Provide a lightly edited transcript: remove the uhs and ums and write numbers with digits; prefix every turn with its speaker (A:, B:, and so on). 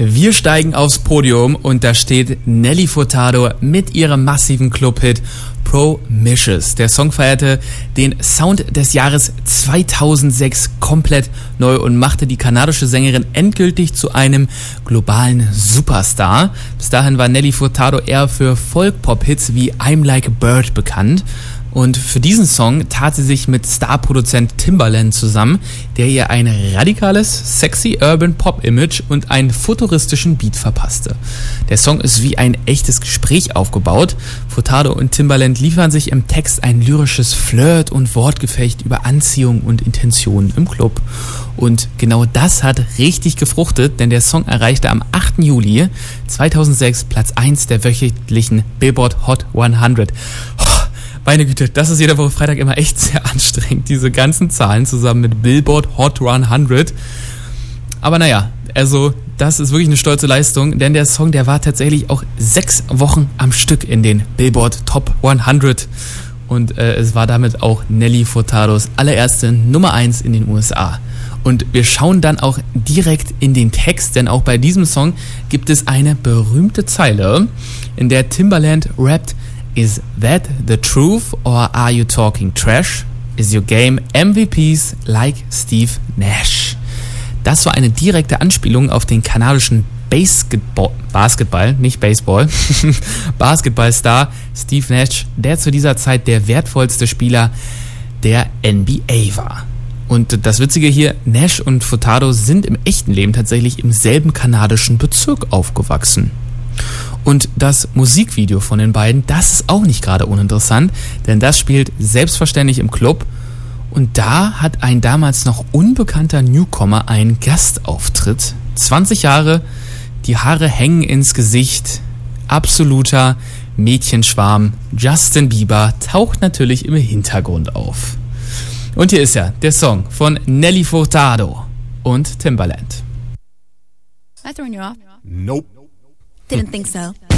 A: Wir steigen aufs Podium und da steht Nelly Furtado mit ihrem massiven Clubhit Promiscuous. Der Song feierte den Sound des Jahres 2006 komplett neu und machte die kanadische Sängerin endgültig zu einem globalen Superstar. Bis dahin war Nelly Furtado eher für Folk-Pop-Hits wie I'm Like a Bird bekannt. Und für diesen Song tat sie sich mit Starproduzent Timbaland zusammen, der ihr ein radikales, sexy Urban Pop Image und einen futuristischen Beat verpasste. Der Song ist wie ein echtes Gespräch aufgebaut. Furtado und Timbaland liefern sich im Text ein lyrisches Flirt und Wortgefecht über Anziehung und Intentionen im Club. Und genau das hat richtig gefruchtet, denn der Song erreichte am 8. Juli 2006 Platz 1 der wöchentlichen Billboard Hot 100. Meine Güte, das ist jede Woche Freitag immer echt sehr anstrengend, diese ganzen Zahlen zusammen mit Billboard Hot 100. Aber naja, also das ist wirklich eine stolze Leistung, denn der Song, der war tatsächlich auch 6 Wochen am Stück in den Billboard Top 100. Und es war damit auch Nelly Furtados allererste Nummer 1 in den USA. Und wir schauen dann auch direkt in den Text, denn auch bei diesem Song gibt es eine berühmte Zeile, in der Timbaland rappt: Is that the truth or are you talking trash? Is your game MVPs like Steve Nash? Das war eine direkte Anspielung auf den kanadischen Basketball, nicht Baseball, Basketballstar Steve Nash, der zu dieser Zeit der wertvollste Spieler der NBA war. Und das Witzige hier, Nash und Furtado sind im echten Leben tatsächlich im selben kanadischen Bezirk aufgewachsen. Und das Musikvideo von den beiden, das ist auch nicht gerade uninteressant, denn das spielt selbstverständlich im Club. Und da hat ein damals noch unbekannter Newcomer einen Gastauftritt. 20 Jahre, die Haare hängen ins Gesicht, absoluter Mädchenschwarm. Justin Bieber taucht natürlich im Hintergrund auf. Und hier ist er, der Song von Nelly Furtado und Timbaland.
B: Am I throwing you off?
C: Nope.
B: Didn't think so.